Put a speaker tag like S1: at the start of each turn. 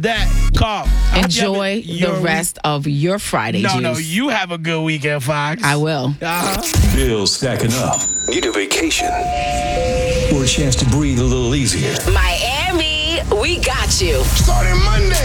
S1: that. Carl, I hope you
S2: Enjoy
S1: have your
S2: the rest of your Friday,
S1: No,
S2: Juice.
S1: no, you have a good weekend, Fox.
S2: I will.
S3: Bills stacking up. Need a vacation or a chance to breathe a little easier?
S4: Miami, we got you.
S3: Starting Monday.